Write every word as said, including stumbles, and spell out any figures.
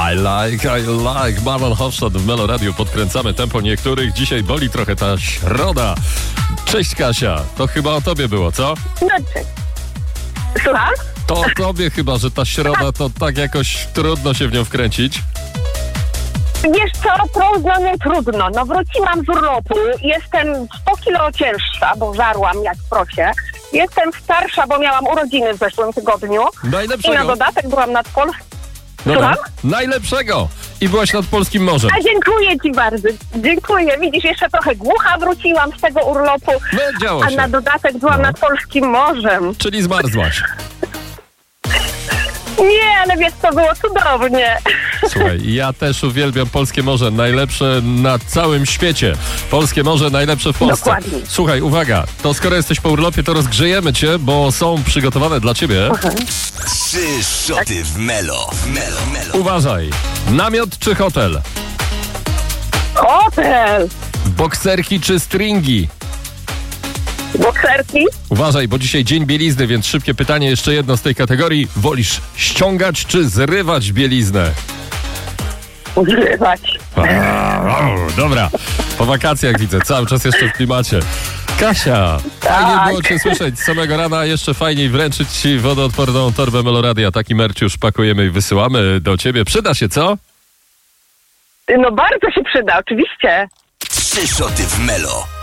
I like, I like. Marlon Hofstad w Melo Radio. Podkręcamy tempo niektórych. Dzisiaj boli trochę ta środa. Cześć Kasia. To chyba o tobie było, co? No cześć. Słucham? To o tobie chyba, że ta środa to tak jakoś trudno się w nią wkręcić. Wiesz co, trudno, nie trudno. No wróciłam z urlopu, jestem sto kilo cięższa, bo żarłam jak prosie. Jestem starsza, bo miałam urodziny w zeszłym tygodniu. Najlepszego. I na dodatek byłam nad Polską. Dobra. Najlepszego. I byłaś nad polskim morzem. A dziękuję ci bardzo. Dziękuję. Widzisz, jeszcze trochę głucha wróciłam z tego urlopu. No, działo a się. na dodatek byłam No. nad polskim morzem. Czyli zmarzłaś. Nie, ale wiesz, to było cudownie. Słuchaj, ja też uwielbiam polskie morze. Najlepsze na całym świecie. Polskie morze najlepsze w Polsce. Dokładnie. Słuchaj, uwaga. To skoro jesteś po urlopie, to rozgrzejemy cię, bo są przygotowane dla ciebie. Trzy szoty w Melo. Melo, Melo. Uważaj. Namiot czy hotel? Hotel. Bokserki czy stringi? Bokserki. Uważaj, bo dzisiaj dzień bielizny, więc szybkie pytanie, jeszcze jedno z tej kategorii. Wolisz ściągać czy zrywać bieliznę? Zrywać. Dobra, po wakacjach widzę, cały czas jeszcze w klimacie. Kasia, fajnie Tak. było cię słyszeć z samego rana, a jeszcze fajniej wręczyć ci wodoodporną torbę Meloradia. Taki merch już pakujemy i wysyłamy do ciebie. Przyda się, co? No bardzo się przyda, oczywiście. Trzy szoty w Melo.